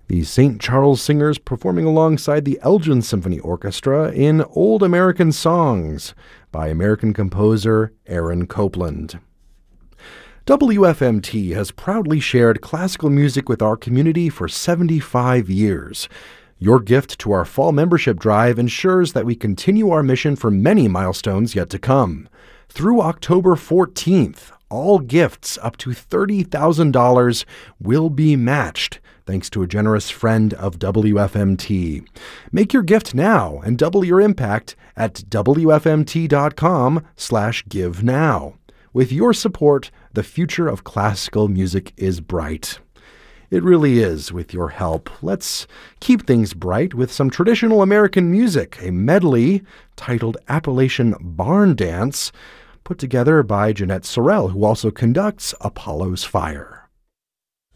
The St. Charles Singers performing alongside the Elgin Symphony Orchestra in Old American Songs by American composer Aaron Copland. WFMT has proudly shared classical music with our community for 75 years. Your gift to our fall membership drive ensures that we continue our mission for many milestones yet to come. Through October 14th, all gifts up to $30,000 will be matched, thanks to a generous friend of WFMT. Make your gift now and double your impact at WFMT.com/give now. With your support, the future of classical music is bright. It really is, with your help. Let's keep things bright with some traditional American music, a medley titled Appalachian Barn Dance, put together by Jeanette Sorrell, who also conducts Apollo's Fire.